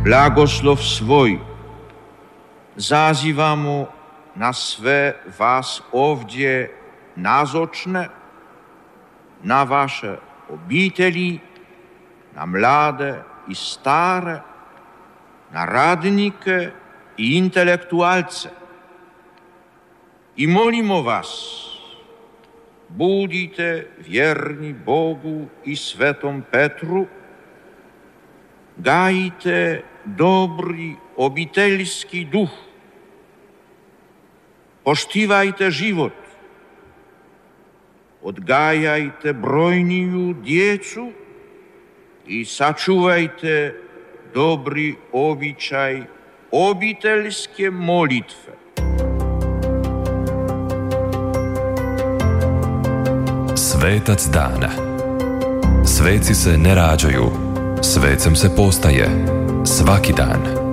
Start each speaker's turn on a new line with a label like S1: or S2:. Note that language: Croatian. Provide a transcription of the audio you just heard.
S1: blagoslov svoj zazivamo na sve vas ovdje nazočne, na vaše obitelji, na mlade i stare, na radnike i intelektualce. I molimo vas, budite vjerni Bogu i Svetom Petru, gajite dobri obiteljski duh, poštivajte život, odgajajte brojniju djecu i sačuvajte dobri običaj obiteljske molitve.
S2: Svetac dana. Sveci se ne rađaju, svecem se postaje svaki dan.